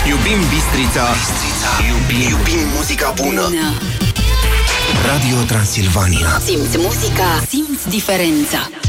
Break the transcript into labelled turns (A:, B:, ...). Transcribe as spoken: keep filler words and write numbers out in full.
A: Iubim Bistrița. Bistrița. Iubim, iubim muzica bună. Radio Transilvania.
B: Simți muzica, simți diferența.